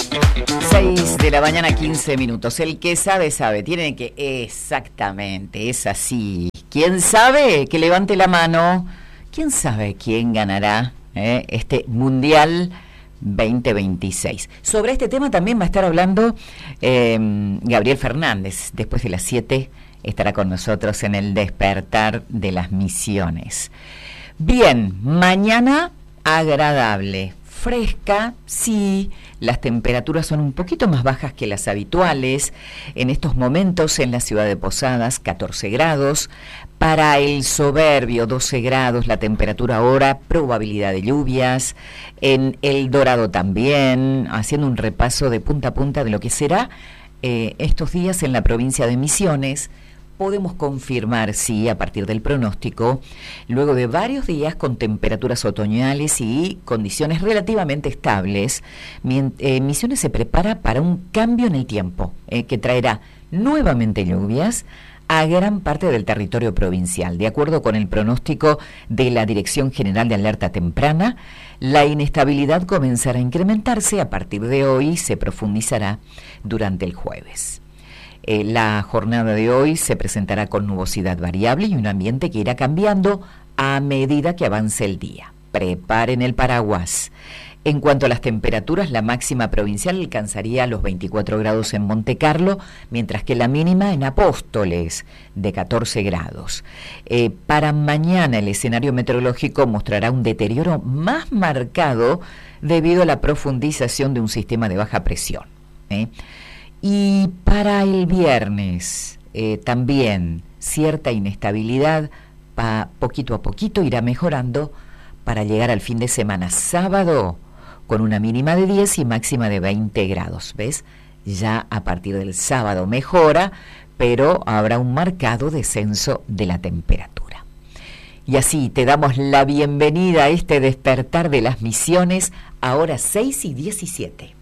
6 de la mañana, 15 minutos. El que sabe, sabe. Tiene que... Exactamente, es así. ¿Quién sabe? Que levante la mano. ¿Quién sabe quién ganará este Mundial 2026? Sobre este tema también va a estar hablando Gabriel Fernández. Después de las 7 estará con nosotros en el Despertar de las Misiones. Bien, mañana agradable. Fresca, sí, las temperaturas son un poquito más bajas que las habituales. En estos momentos en la ciudad de Posadas, 14 grados. Para el Soberbio, 12 grados la temperatura ahora, probabilidad de lluvias. En El Dorado también, haciendo un repaso de punta a punta de lo que será estos días en la provincia de Misiones. Podemos confirmar, sí, a partir del pronóstico, luego de varios días con temperaturas otoñales y condiciones relativamente estables, Misiones se prepara para un cambio en el tiempo, que traerá nuevamente lluvias a gran parte del territorio provincial. De acuerdo con el pronóstico de la Dirección General de Alerta Temprana, la inestabilidad comenzará a incrementarse a partir de hoy y se profundizará durante el jueves. La jornada de hoy se presentará con nubosidad variable y un ambiente que irá cambiando a medida que avance el día. Preparen el paraguas. En cuanto a las temperaturas, la máxima provincial alcanzaría los 24 grados en Monte Carlo, mientras que la mínima en Apóstoles, de 14 grados. Para mañana el escenario meteorológico mostrará un deterioro más marcado debido a la profundización de un sistema de baja presión. Y para el viernes también cierta inestabilidad, poquito a poquito irá mejorando para llegar al fin de semana sábado con una mínima de 10 y máxima de 20 grados. ¿Ves? Ya a partir del sábado mejora, pero habrá un marcado descenso de la temperatura. Y así te damos la bienvenida a este Despertar de las Misiones, ahora 6:17.